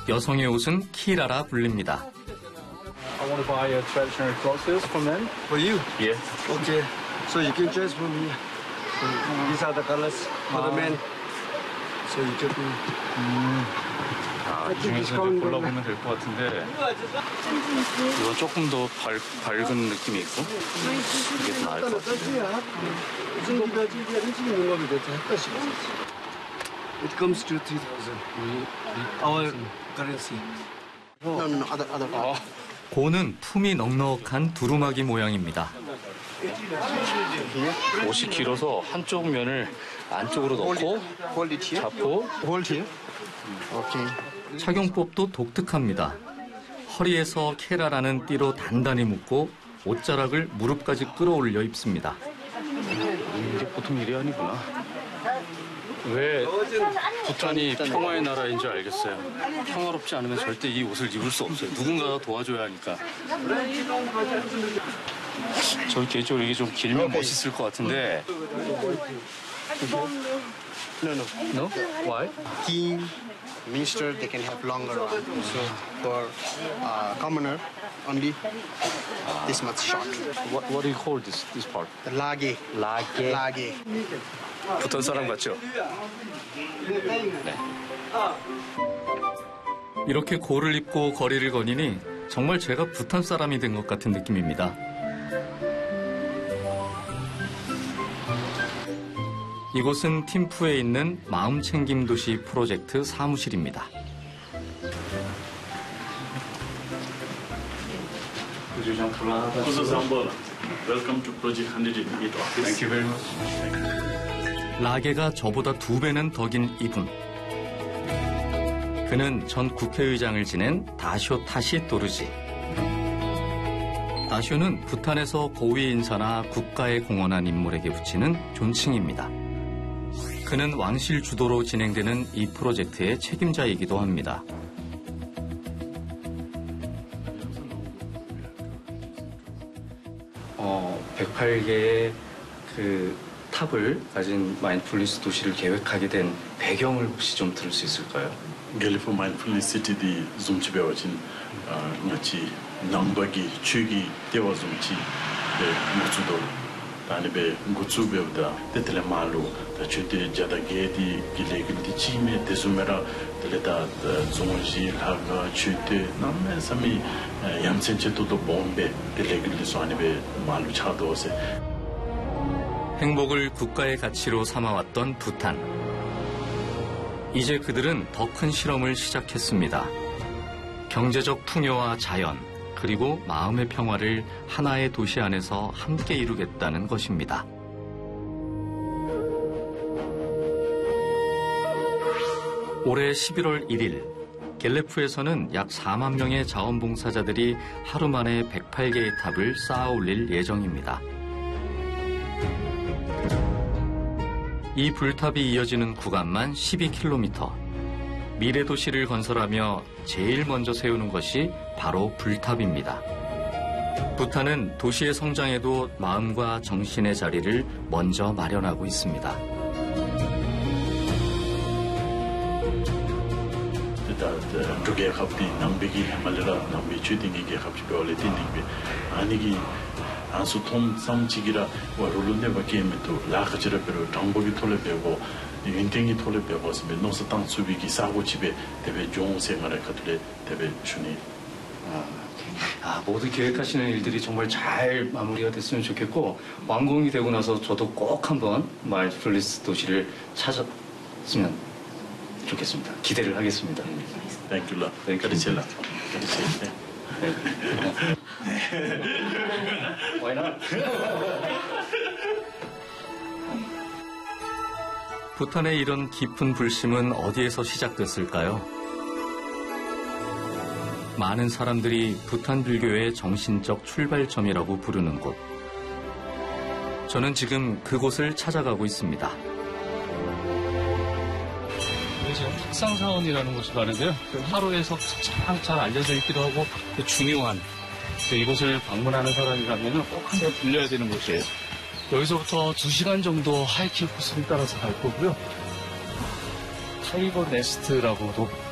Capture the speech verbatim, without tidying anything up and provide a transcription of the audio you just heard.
여성의 옷은 키라라 불립니다. I want to buy a traditional clothes for men. For you? Yeah. Okay. So you can choose from here. So these are the colors for the men. So you can. 아, 이 중에서 이제 골라보면 될 것 같은데 이거 조금 더 밝, 밝은 느낌이 있고 이게 더 나을 것 같은데. It comes to three thousand. Our currency. No, no, no. Other, other part. 고는 품이 넉넉한 두루마기 모양입니다. 옷이 길어서 한쪽 면을 안쪽으로 넣고 Hold it here. 잡고 Hold here. Okay. 착용법도 독특합니다. 허리에서 케라라는 띠로 단단히 묶고 옷자락을 무릎까지 끌어올려 입습니다. 이게 보통 일이 아니구나. 왜 부탄이 평화의 나라인 줄 알겠어요. 평화롭지 않으면 절대 이 옷을 입을 수 없어요. 누군가가 도와줘야 하니까. 저 개인적으로 이게 좀 길면 멋있을 것 같은데. No, no. No? Why? King, minister, they can have longer one. So for uh, commoner, only this much short. What, what do you call this, this part? The lage. 라게. Lage. 부탄 사람 같죠? 이렇게 고를 입고 거리를 거니니 정말 제가 부탄 사람이 된 것 같은 느낌입니다. 이곳은 팀푸에 있는 마음챙김 도시 프로젝트 사무실입니다. Welcome to Project one oh eight office. Thank you very much. 라게가 저보다 두 배는 더 긴 이분. 그는 전 국회의장을 지낸 다쇼 타시 도르지. 다쇼는 부탄에서 고위 인사나 국가에 공헌한 인물에게 붙이는 존칭입니다. 그는 왕실 주도로 진행되는 이 프로젝트의 책임자이기도 합니다. 어, 백팔 개의 그 탑을 가진 마인드풀니스 도시를 계획하게 된 배경을 혹시 좀 들을 수 있을까요? Galipo Mindfulness City di Zumchi Bewajin Nachi Nambagi Chugi Dewa Zumchi Be Ngutsudo Tani Be Ngutsu Bewda Tetele Malu Ta Chute Jada Gedi Gilegil Di Chime Tesumera Teleta Zumonji Laga Chute Namme Sami Yamsenche Toto Bombe Gilegil Di Soani Be Malu Chadose 행복을 국가의 가치로 삼아왔던 부탄. 이제 그들은 더 큰 실험을 시작했습니다. 경제적 풍요와 자연, 그리고 마음의 평화를 하나의 도시 안에서 함께 이루겠다는 것입니다. 올해 십일월 일일, 갤레프에서는 약 사만 명의 자원봉사자들이 하루 만에 백팔 개의 탑을 쌓아 올릴 예정입니다. 이 불탑이 이어지는 구간만 십이 킬로미터. 미래 도시를 건설하며 제일 먼저 세우는 것이 바로 불탑입니다. 부탄은 도시의 성장에도 마음과 정신의 자리를 먼저 마련하고 있습니다. Tuge khapti nambigi malera nambi chudingi ge khapti bewale tindingi anigi ansu tom samchigira warulune bakemeto lakhachira pero dangbogi tole bego yintengi tole bego sbe nosa tang subigi sago chibe tebe 종 생활에 가들에 tebe shuni. 아, 모두 계획하시는 일들이 정말 잘 마무리가 됐으면 좋겠고 완공이 되고 나서 저도 꼭 한번 마인드풀니스 도시를 찾았으면 좋겠습니다. 기대를 하겠습니다. Thank you, Thank you. Why not? 부탄의 이런 깊은 불심은 어디에서 시작됐을까요? 많은 사람들이 부탄 불교의 정신적 출발점이라고 부르는 곳. 저는 지금 그곳을 찾아가고 있습니다. 지금 탁상사원이라는 곳을 가는데요. 하루에서 가장 잘 알려져 있기도 하고 중요한 이곳을 방문하는 사람이라면 꼭 한번 들려야 되는 곳이에요. 여기서부터 두 시간 정도 하이킹 코스를 따라서 갈 거고요. 타이거 네스트라고도